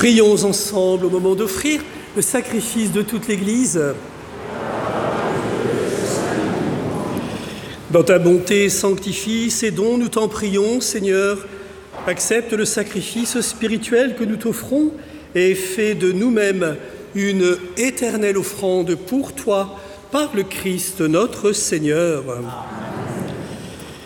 Prions ensemble au moment d'offrir le sacrifice de toute l'Église. Dans ta bonté, sanctifie ces dons, nous t'en prions, Seigneur. Accepte le sacrifice spirituel que nous t'offrons et fais de nous-mêmes une éternelle offrande pour toi, par le Christ notre Seigneur. Amen.